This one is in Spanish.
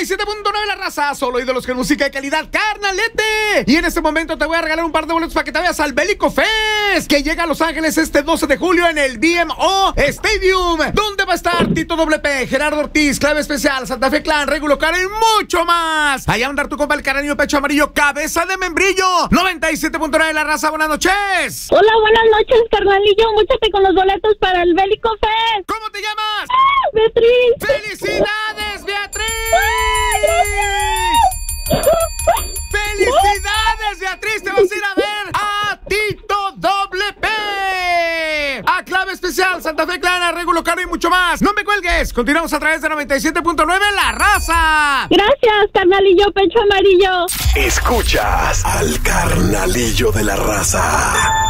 97.9 La Raza, solo ídolos con música de calidad, carnalete. Y en este momento te voy a regalar un par de boletos para que te vayas al Bélico Fest, que llega a Los Ángeles este 12 de julio en el BMO Stadium, donde va a estar Tito WP, Gerardo Ortiz, Clave Especial, Santa Fe Clan, Regulo Caro y mucho más. Allá va a andar tu compa el Caraño Pecho Amarillo, Cabeza de Membrillo. 97.9 La Raza, buenas noches. Hola, buenas noches, carnalillo. Múchate con los boletos para el Bélico Fest. ¿Cómo te llamas? Beatriz. ¡Felicidades, Beatriz! ¡Felicidades! ¡Felicidades, Beatriz! Te vas a ir a ver a Tito WP, a Clave Especial, Santa Fe Clan, a Regulo Caro y mucho más. No me cuelgues, continuamos a través de 97.9 La Raza. Gracias, carnalillo Pecho Amarillo. Escuchas al Carnalillo de la Raza.